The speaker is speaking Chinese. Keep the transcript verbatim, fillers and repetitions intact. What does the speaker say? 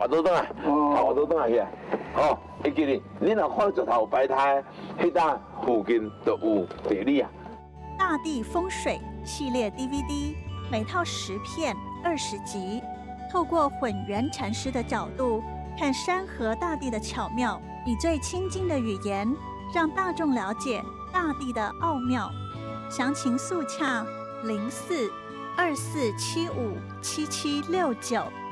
倒转来，头倒转来去，哦，会记哩，你若看石头摆摊，迄搭附近就有地理啊。 大地风水系列 D V D， 每套十片，二十集，透过混元禅师的角度看山河大地的巧妙，以最亲近的语言让大众了解大地的奥妙。详情速洽零四二四七五七七六九。